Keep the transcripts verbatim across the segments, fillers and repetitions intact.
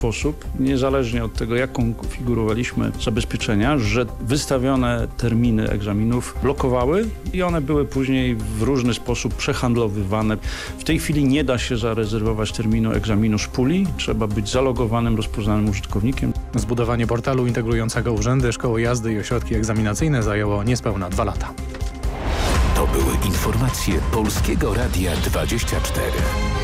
sposób, niezależnie od tego, jak konfigurowaliśmy zabezpieczenia, że wystawione terminy egzaminów blokowały i one były później w różny sposób przehandlowywane. W tej chwili nie da się zarezerwować terminu egzaminu z puli. Trzeba być zalogowanym, rozpoznanym użytkownikiem. Zbudowanie portalu integrującego urzędy, szkoły jazdy i ośrodki egzaminacyjne zajęło niespełna dwa lata. To były informacje Polskiego Radia dwadzieścia cztery.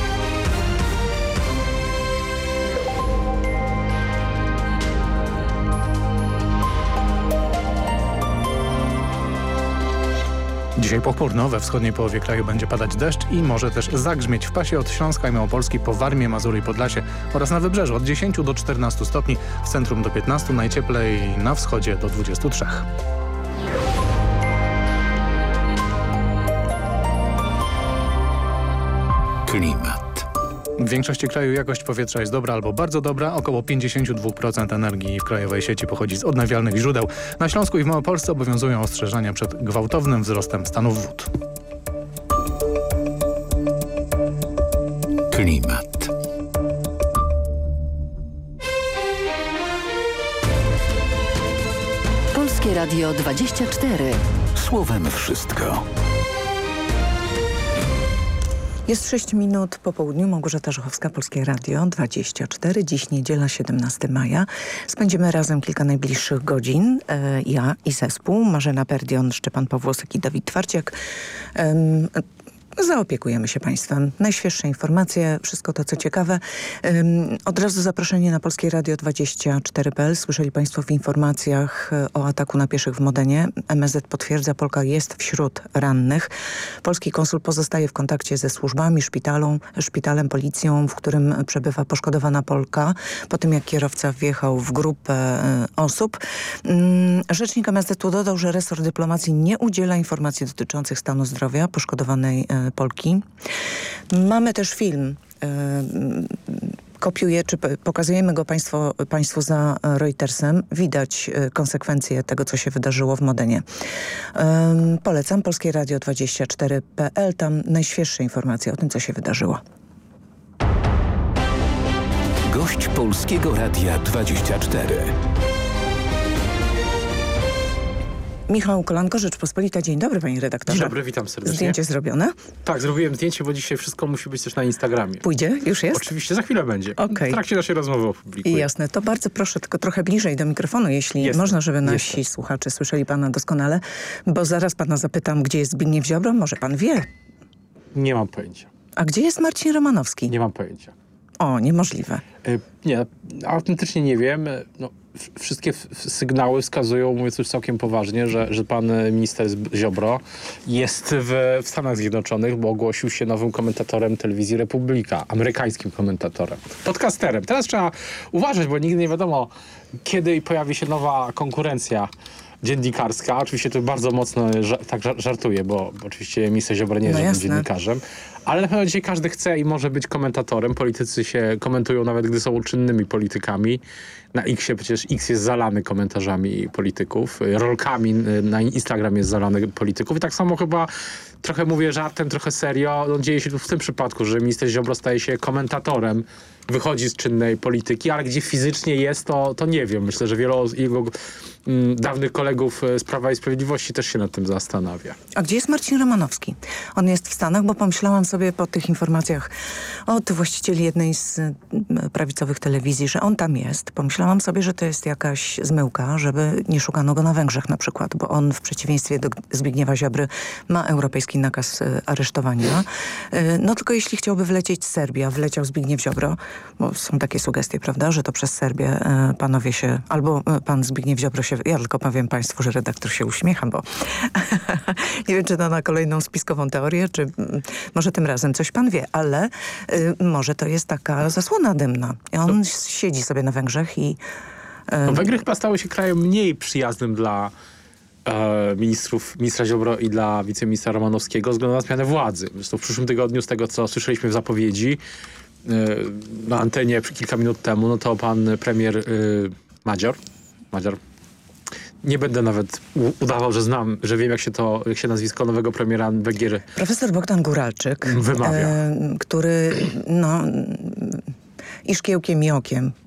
Dzisiaj pochmurno, we wschodniej połowie kraju będzie padać deszcz i może też zagrzmieć w pasie od Śląska i Małopolski po Warmię, Mazury i Podlasie oraz na wybrzeżu od dziesięciu do czternastu stopni, w centrum do piętnastu, najcieplej na wschodzie do dwudziestu trzech. Klimat. W większości kraju jakość powietrza jest dobra albo bardzo dobra. Około pięćdziesiąt dwa procent energii w krajowej sieci pochodzi z odnawialnych źródeł. Na Śląsku i w Małopolsce obowiązują ostrzeżenia przed gwałtownym wzrostem stanów wód. Klimat. Polskie Radio dwadzieścia cztery. Słowem wszystko. Jest sześć minut po południu. Małgorzata Żuchowska, Polskie Radio dwadzieścia cztery. Dziś niedziela, siedemnastego maja. Spędzimy razem kilka najbliższych godzin. E, ja i zespół. Marzena Perdion, Szczepan Pawłosek i Dawid Twarciak. Um, Zaopiekujemy się Państwem. Najświeższe informacje, wszystko to co ciekawe. Um, od razu zaproszenie na Polskie Radio dwadzieścia cztery kropka p l. Słyszeli Państwo w informacjach o ataku na pieszych w Modenie. M S Z potwierdza, Polka jest wśród rannych. Polski konsul pozostaje w kontakcie ze służbami, szpitalą, szpitalem, policją, w którym przebywa poszkodowana Polka, po tym jak kierowca wjechał w grupę y, osób. Um, rzecznik M S Z dodał, że resort dyplomacji nie udziela informacji dotyczących stanu zdrowia poszkodowanej y, Polki. Mamy też film. Kopiuję, czy pokazujemy go państwo, Państwu za Reutersem. Widać konsekwencje tego, co się wydarzyło w Modenie. Um, polecam Polskie Radio dwadzieścia cztery kropka p l. Tam najświeższe informacje o tym, co się wydarzyło. Gość Polskiego Radia dwadzieścia cztery. Michał Kolanko, Rzeczpospolita. Dzień dobry, panie redaktorze. Dzień dobry, witam serdecznie. Zdjęcie zrobione? Tak, zrobiłem zdjęcie, bo dzisiaj wszystko musi być też na Instagramie. Pójdzie? Już jest? Oczywiście, za chwilę będzie. Okay. W trakcie naszej rozmowy opublikuję. Jasne, to bardzo proszę, tylko trochę bliżej do mikrofonu, jeśli Jestem. można, żeby nasi Jestem. słuchacze słyszeli pana doskonale, bo zaraz pana zapytam, gdzie jest Zbigniew Ziobro. Może pan wie? Nie mam pojęcia. A gdzie jest Marcin Romanowski? Nie mam pojęcia. O, niemożliwe. Y, nie, autentycznie nie wiem. No, wszystkie sygnały wskazują, mówiąc już całkiem poważnie, że, że pan minister Ziobro jest w, w Stanach Zjednoczonych, bo ogłosił się nowym komentatorem telewizji Republika, amerykańskim komentatorem, podcasterem. Teraz trzeba uważać, bo nigdy nie wiadomo, kiedy pojawi się nowa konkurencja dziennikarska. Oczywiście tu bardzo mocno ża- tak żartuję, bo, bo oczywiście minister Ziobro nie jest no żadnym jasne. dziennikarzem. Ale na pewno dzisiaj każdy chce i może być komentatorem. Politycy się komentują nawet, gdy są czynnymi politykami. Na Xie przecież X jest zalany komentarzami polityków. Rolkami na Instagram jest zalany polityków. I tak samo chyba trochę mówię żartem, trochę serio. No, dzieje się tu w tym przypadku, że minister Ziobro staje się komentatorem. Wychodzi z czynnej polityki, ale gdzie fizycznie jest, to, to nie wiem. Myślę, że wielu jego mm, dawnych kolegów z Prawa i Sprawiedliwości też się nad tym zastanawia. A gdzie jest Marcin Romanowski? On jest w Stanach, bo pomyślałam sobie po tych informacjach od właścicieli jednej z prawicowych telewizji, że on tam jest. Pomyślałam sobie, że to jest jakaś zmyłka, żeby nie szukano go na Węgrzech na przykład, bo on w przeciwieństwie do Zbigniewa Ziobry ma europejski nakaz aresztowania. No tylko jeśli chciałby wlecieć z Serbii, a wleciał Zbigniew Ziobro, bo są takie sugestie, prawda, że to przez Serbię panowie się, albo pan Zbigniew Ziobro się, ja tylko powiem państwu, że redaktor się uśmiecha, bo nie wiem, czy to na kolejną spiskową teorię, czy może tym razem coś pan wie, ale y, może to jest taka zasłona dymna. I on to... siedzi sobie na Węgrzech i... Y... No, Węgry chyba stały się krajem mniej przyjaznym dla e, ministrów, ministra Ziobro i dla wiceministra Romanowskiego ze względu na zmianę władzy. Zresztą w przyszłym tygodniu, z tego co słyszeliśmy w zapowiedzi na antenie kilka minut temu, no to pan premier y, Madzior, Madzior, nie będę nawet udawał, że znam, że wiem jak się to, jak się nazwisko nowego premiera Węgier Profesor Bogdan Guralczyk wymawia. E, który no i szkiełkiem i okiem